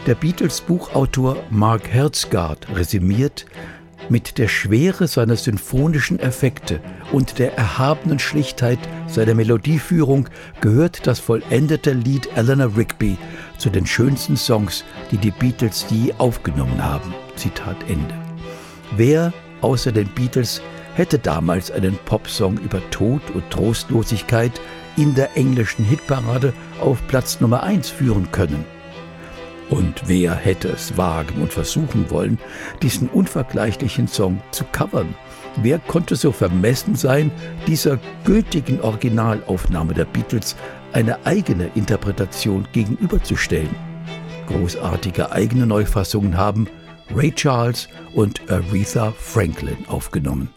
Der Beatles-Buchautor Mark Herzgard resümiert: Mit der Schwere seiner symphonischen Effekte und der erhabenen Schlichtheit seiner Melodieführung gehört das vollendete Lied Eleanor Rigby zu den schönsten Songs, die die Beatles je aufgenommen haben. Zitat Ende. Wer außer den Beatles hätte damals einen Popsong über Tod und Trostlosigkeit in der englischen Hitparade auf Platz Nummer 1 führen können? Und wer hätte es wagen und versuchen wollen, diesen unvergleichlichen Song zu covern? Wer konnte so vermessen sein, dieser gültigen Originalaufnahme der Beatles eine eigene Interpretation gegenüberzustellen? Großartige eigene Neufassungen haben Ray Charles und Aretha Franklin aufgenommen.